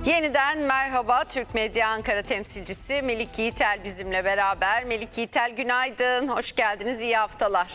Yeniden merhaba. Türk Medya Ankara temsilcisi Melik Yiğitel bizimle beraber. Melik Yiğitel günaydın, hoş geldiniz, iyi haftalar.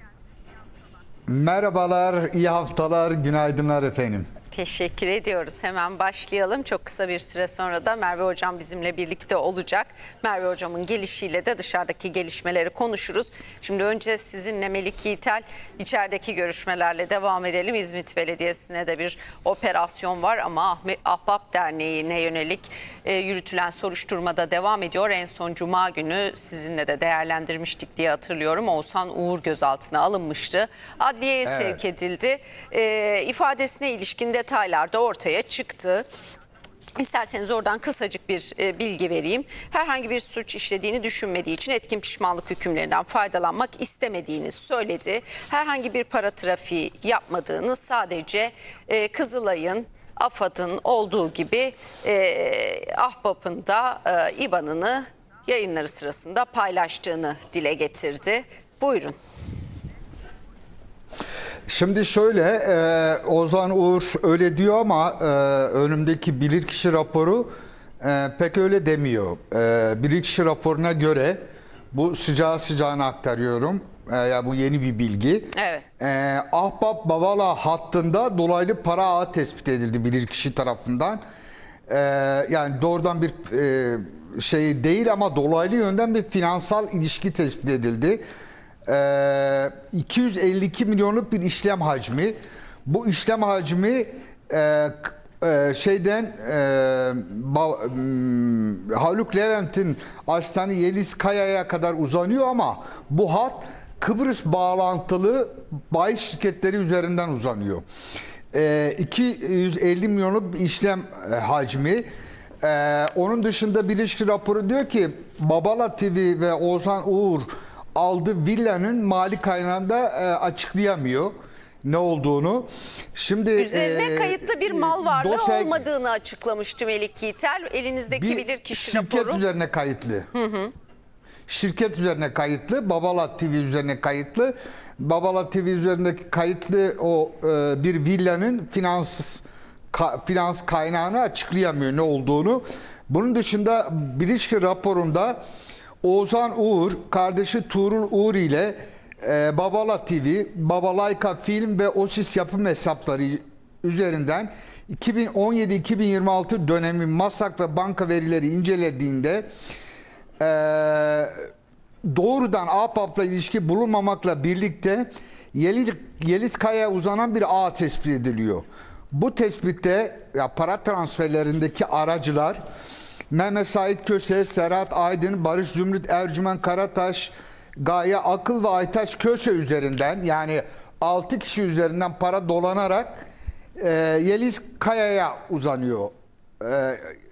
Merhabalar, iyi haftalar, günaydınlar efendim. Teşekkür ediyoruz. Hemen başlayalım. Çok kısa bir süre sonra da Merve Hocam bizimle birlikte olacak. Merve Hocam'ın gelişiyle de dışarıdaki gelişmeleri konuşuruz. Şimdi önce sizinle Melik Yiğitel içerideki görüşmelerle devam edelim. İzmit Belediyesi'ne de bir operasyon var ama Ahbap Derneği'ne yönelik yürütülen soruşturmada devam ediyor. En son Cuma günü sizinle de değerlendirmiştik diye hatırlıyorum. Oğuzhan Uğur gözaltına alınmıştı. Adliyeye sevk edildi. İfadesine ilişkin detaylar da ortaya çıktı. İsterseniz oradan kısacık bir bilgi vereyim. Herhangi bir suç işlediğini düşünmediği için etkin pişmanlık hükümlerinden faydalanmak istemediğini söyledi. Herhangi bir para trafiği yapmadığını, sadece Kızılay'ın, AFAD'ın olduğu gibi Ahbap'ın da İBAN'ını yayınları sırasında paylaştığını dile getirdi. Buyurun. Şimdi şöyle, Ozan Uğur öyle diyor ama önümdeki bilirkişi raporu pek öyle demiyor. Bilirkişi raporuna göre, bu sıcağı sıcağına aktarıyorum, ya bu yeni bir bilgi. Evet. Ahbap Bavala hattında dolaylı para ağı tespit edildi bilirkişi tarafından. Yani doğrudan bir şey değil ama dolaylı yönden bir finansal ilişki tespit edildi. 252 milyonluk bir işlem hacmi. Bu işlem hacmi Haluk Levent'in Aslanı Yeliz Kaya'ya kadar uzanıyor ama bu hat Kıbrıs bağlantılı bahis şirketleri üzerinden uzanıyor. 250 milyonluk bir işlem hacmi. Onun dışında Bilirkişi raporu diyor ki Babala TV ve Ozan Uğur aldığı villanın mali kaynağında açıklayamıyor ne olduğunu. Şimdi üzerine kayıtlı bir mal varlığı olmadığını açıklamıştı Melik Yiğitel. Elinizdeki bilirkişi raporu. Şirket üzerine kayıtlı. Şirket üzerine kayıtlı. Babala TV üzerine kayıtlı. Babala TV üzerindeki kayıtlı o bir villanın finans kaynağını açıklayamıyor ne olduğunu. Bunun dışında Bilirkişi raporunda Ozan Uğur, kardeşi Tuğrul Uğur ile Babala TV, Babalayka Film ve Osis yapım hesapları üzerinden 2017-2026 dönemi masak ve banka verileri incelediğinde doğrudan Ahbap'la ilişki bulunmamakla birlikte Yeliz Kaya'ya uzanan bir ağ tespit ediliyor. Bu tespitte para transferlerindeki aracılar Mehmet Sait Köse, Serhat Aydın, Barış Zümrüt Ercümen Karataş, Gaye Akıl ve Aytaç Köse üzerinden, yani 6 kişi üzerinden para dolanarak Yeliz Kaya'ya uzanıyor.